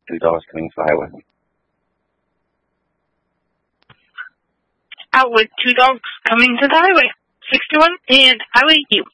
Two dogs coming to the highway. Out with two dogs coming to the highway. 61 and Highway U.